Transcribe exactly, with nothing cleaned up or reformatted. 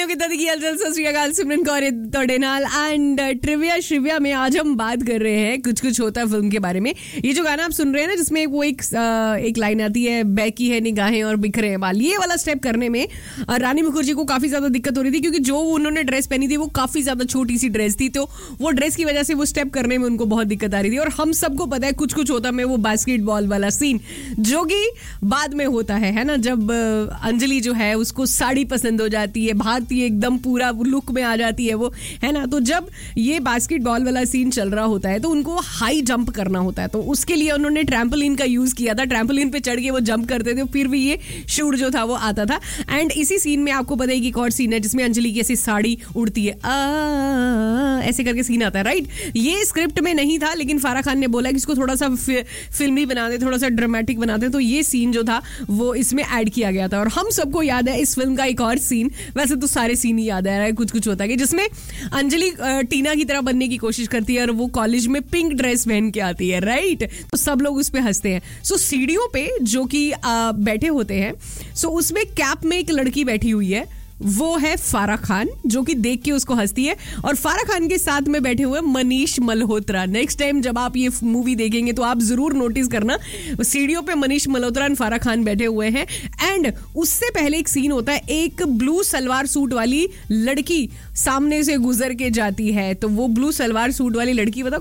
सुनियो कितना की हालचाल सत श्री अकाल सिमरन कौर तोड़े नाल एंड ट्रिविया श्रिविया में आज हम बात कर रहे हैं कुछ कुछ होता है फिल्म के बारे में। ये जो गाना आप सुन रहे हैं ना जिसमें वो एक एक लाइन आती है बैकी है निगाहें और बिखरे हैं बाल, ये वाला स्टेप करने में रानी मुखर्जी को काफी ज्यादा दिक्कत हो रही थी क्योंकि जो उन्होंने ड्रेस पहनी थी वो काफी ज्यादा छोटी सी ड्रेस थी, तो वो ड्रेस की वजह से वो स्टेप करने में उनको बहुत दिक्कत आ रही थी। और हम सबको पता है कुछ कुछ होता में वो बास्केटबॉल वाला सीन जो कि बाद में होता है है ना, जब अंजलि जो है उसको साड़ी पसंद हो जाती है, भारतीय एकदम पूरा लुक में आ जाती है वो, है ना। तो जब ये बास्केटबॉल वाला सीन चल रहा होता है तो उनको हाई जंप करना होता है, तो उसके लिए उन्होंने ट्रैम्पोलिन का यूज किया था। ट्रैम्पोलिन पे चढ़ के वो जंप करते थे, फिर भी ये शूट जो था वो आता था। एंड इसी सीन में आपको पता है कि एक और सीन है जिसमें अंजलि की ऐसी साड़ी उड़ती है, आ, ऐसे करके सीन आता है, राइट। ये स्क्रिप्ट में नहीं था लेकिन फारा खान ने बोला कि इसको थोड़ा सा फिल्मी बना दे, थोड़ा सा ड्रामेटिक बना दे, तो ये सीन जो था वो इसमें ऐड किया गया था। और हम सबको याद है इस फिल्म का एक और सीन, वैसे तो सारे सीन ही याद आ रहा है, कुछ कुछ होता है कि जिसमें अंजलि टीना की तरह बनने की कोशिश करती है और वो कॉलेज में पिंक ड्रेस पहन के आती है, राइट। तो सब लोग उस पे हंसते हैं। सो सीढ़ियों पे जो कि बैठे होते हैं, सो उसमें कैप में एक लड़की बैठी हुई है, वो है फारा खान जो कि देख के उसको हंसती है। और फारा खान के साथ में बैठे हुए मनीष मल्होत्रा। नेक्स्ट टाइम जब आप ये मूवी देखेंगे तो आप जरूर नोटिस करना सीढ़ियों पे मनीष मल्होत्रा और फारा खान बैठे हुए हैं। एंड उससे पहले एक सीन होता है, एक ब्लू सलवार सूट वाली लड़की सामने से गुजर के जाती है, तो वो ब्लू सलवार सूट वाली लड़की बता